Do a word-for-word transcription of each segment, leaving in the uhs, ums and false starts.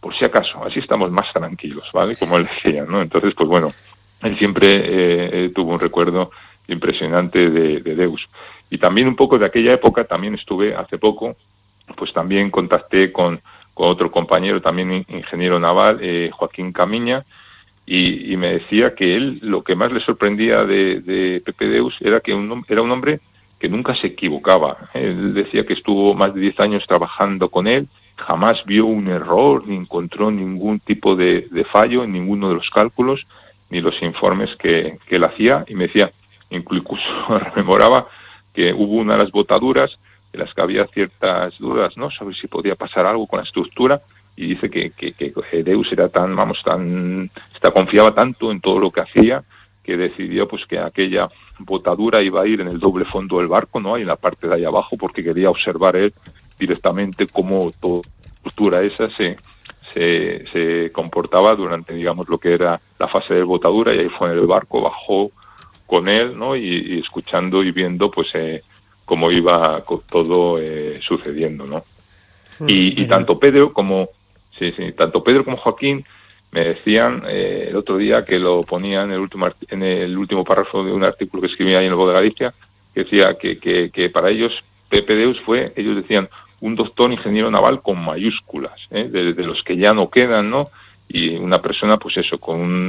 por si acaso, así estamos más tranquilos, ¿vale? Como él decía, ¿no? Entonces, pues bueno, él siempre eh, tuvo un recuerdo impresionante de, de Deus. Y también un poco de aquella época, también estuve hace poco, pues también contacté con, con otro compañero, también ingeniero naval, eh, Joaquín Camiña, y, y me decía que él, lo que más le sorprendía de, de Pepe Deus era que un, era un hombre que nunca se equivocaba. Él decía que estuvo más de diez años trabajando con él, jamás vio un error, ni encontró ningún tipo de, de fallo en ninguno de los cálculos, ni los informes que, que él hacía, y me decía, incluso rememoraba que hubo una de las botaduras en las que había ciertas dudas, ¿no?, sobre si podía pasar algo con la estructura, y dice que, que, que Deus era tan, vamos, tan, está, confiaba tanto en todo lo que hacía, que decidió pues que aquella botadura iba a ir en el doble fondo del barco, ¿no?, en la parte de ahí abajo, porque quería observar él directamente cómo toda la estructura esa se, se, se comportaba durante, digamos, lo que era la fase de botadura, y ahí fue en el barco, bajó con él, ¿no?, y, y escuchando y viendo pues eh, cómo iba todo eh, sucediendo, ¿no? Y, y tanto Pedro como sí, sí, tanto Pedro como Joaquín me decían eh, el otro día, que lo ponía en el último en el último párrafo de un artículo que escribía ahí en el Voz de Galicia, que decía que, que, que para ellos Pepe Deus fue, ellos decían, un doctor ingeniero naval con mayúsculas, ¿eh? de, de los que ya no quedan, ¿no? Y una persona, pues eso,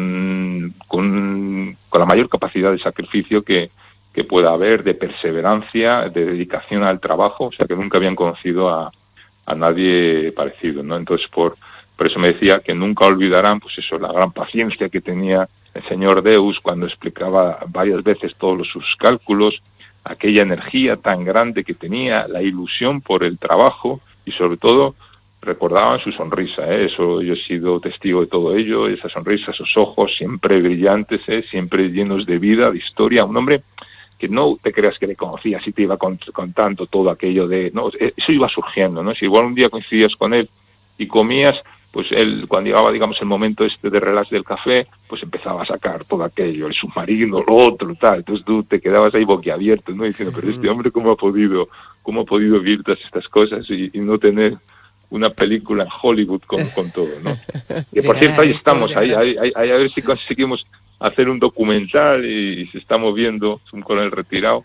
con, con, con la mayor capacidad de sacrificio que, que pueda haber, de perseverancia, de dedicación al trabajo, o sea, que nunca habían conocido a, a nadie parecido, ¿no? Entonces, por, por eso me decía que nunca olvidarán, pues eso, la gran paciencia que tenía el señor Deus cuando explicaba varias veces todos los, sus cálculos, aquella energía tan grande que tenía, la ilusión por el trabajo, y sobre todo recordaban su sonrisa, ¿eh? Eso, yo he sido testigo de todo ello, esa sonrisa, esos ojos siempre brillantes, ¿eh? Siempre llenos de vida, de historia, un hombre que no te creas que le conocías y te iba contando todo aquello de, no, eso iba surgiendo, ¿no? Si igual un día coincidías con él y comías, pues él, cuando llegaba, digamos, el momento este de relax del café, pues empezaba a sacar todo aquello, el submarino, lo otro, tal, entonces tú te quedabas ahí boquiabierto, ¿no? Diciendo, pero este hombre, ¿cómo ha podido, cómo ha podido vivir todas estas cosas y, y no tener una película en Hollywood con, con todo, ¿no? Y por cierto, ahí estamos, ahí, ahí, ahí, ahí a ver si conseguimos hacer un documental, y, y se está moviendo, es un coronel retirado,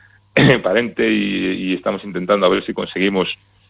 parente, y, y estamos intentando a ver si conseguimos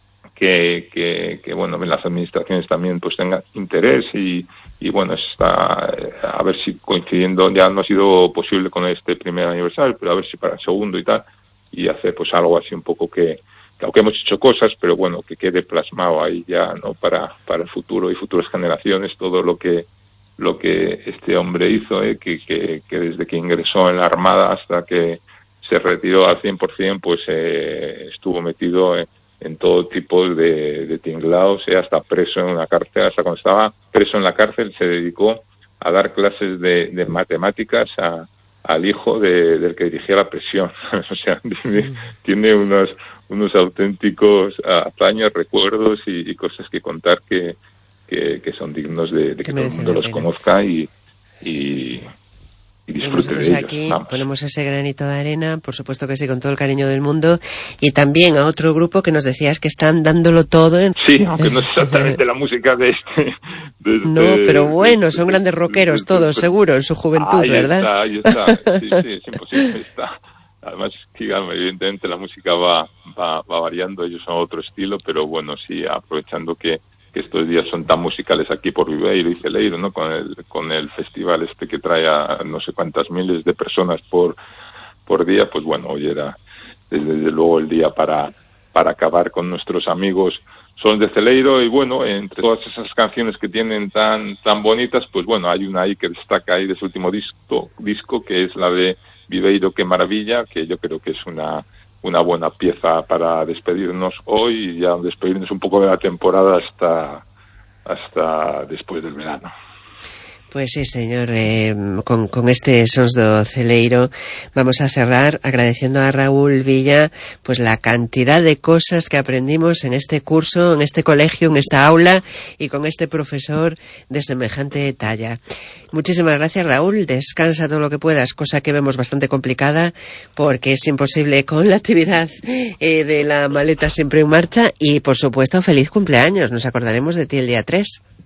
que, que, que bueno, las administraciones también pues tengan interés, y, y bueno, está a ver si coincidiendo, ya no ha sido posible con este primer aniversario, pero a ver si para el segundo y tal, y hacer pues algo así un poco que, que aunque hemos hecho cosas, pero bueno, que quede plasmado ahí ya, ¿no?, para, para el futuro y futuras generaciones, todo lo que lo que este hombre hizo, ¿eh? que, que, que desde que ingresó en la Armada hasta que se retiró al cien por ciento, pues eh, estuvo metido en, en todo tipo de, de tinglados, ¿eh? Hasta preso en una cárcel, hasta cuando estaba preso en la cárcel se dedicó a dar clases de, de matemáticas a, al hijo de, del que dirigía la prisión. O sea, tiene, tiene unos, unos auténticos hazañas, recuerdos y, y cosas que contar que Que, que son dignos de, de que todo el mundo los conozca y, y, y disfrute de ellos. Aquí vamos. Ponemos ese granito de arena, por supuesto que sí, con todo el cariño del mundo, y también a otro grupo que nos decías que están dándolo todo en... Sí, aunque no es exactamente la música de este... De, no, de, pero bueno, de, son de, grandes rockeros de, de, todos, de, seguro, en su juventud, ahí ¿verdad? Ahí está, ahí está, sí, sí, es imposible, ahí está. Además, digamos, evidentemente la música va, va, va variando, ellos son otro estilo, pero bueno, sí, aprovechando que que estos días son tan musicales aquí por Viveiro y Celeiro, ¿no?, con el con el festival este que trae a no sé cuántas miles de personas por por día, pues bueno, hoy era desde, desde luego el día para para acabar con nuestros amigos Sons de Celeiro, y bueno, entre todas esas canciones que tienen tan tan bonitas, pues bueno, hay una ahí que destaca ahí de su último disco, disco que es la de Viveiro, qué maravilla, que yo creo que es una una buena pieza para despedirnos hoy, y ya despedirnos un poco de la temporada hasta hasta después del verano. Pues sí, señor, eh, con, con este Sons do Celeiro vamos a cerrar agradeciendo a Raúl Villa pues la cantidad de cosas que aprendimos en este curso, en este colegio, en esta aula, y con este profesor de semejante talla. Muchísimas gracias, Raúl, descansa todo lo que puedas, cosa que vemos bastante complicada porque es imposible con la actividad eh, de la maleta siempre en marcha, y por supuesto feliz cumpleaños, nos acordaremos de ti el día tres.